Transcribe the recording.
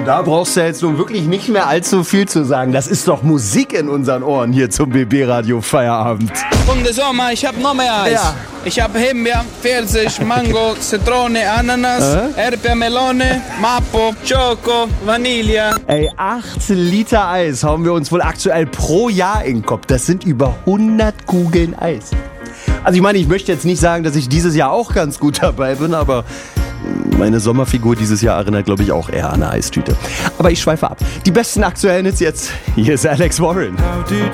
da brauchst du jetzt nun wirklich nicht mehr allzu viel zu sagen. Das ist doch Musik in unseren Ohren hier zum BB-Radio Feierabend. Und der Sommer, ich hab noch mehr Eis. Ja. Ich hab Himbeer, Pfirsich, Mango, Zitrone, Ananas, Erdbeermelone, Mapo, Choco, Vanille. Ey, 8 Liter Eis hauen wir uns wohl aktuell pro Jahr in den Kopf. Das sind über 100 Kugeln Eis. Also ich meine, ich möchte jetzt nicht sagen, dass ich dieses Jahr auch ganz gut dabei bin, aber meine Sommerfigur dieses Jahr erinnert, glaube ich, auch eher an eine Eistüte. Aber ich schweife ab. Die besten aktuellen Hits jetzt. Hier ist Alex Warren. How did